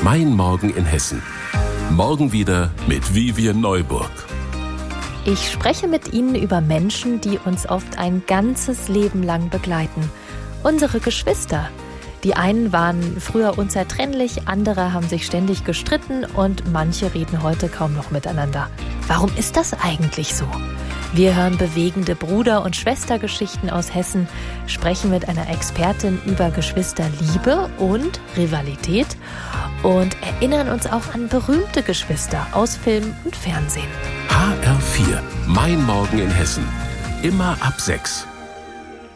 Mein Morgen in Hessen. Morgen wieder mit Vivian Neuburg. Ich spreche mit Ihnen über Menschen, die uns oft ein ganzes Leben lang begleiten. Unsere Geschwister. Die einen waren früher unzertrennlich, andere haben sich ständig gestritten und manche reden heute kaum noch miteinander. Warum ist das eigentlich so? Wir hören bewegende Bruder- und Schwestergeschichten aus Hessen, sprechen mit einer Expertin über Geschwisterliebe und Rivalität und erinnern uns auch an berühmte Geschwister aus Film und Fernsehen. HR4, Mein Morgen in Hessen. Immer ab 6.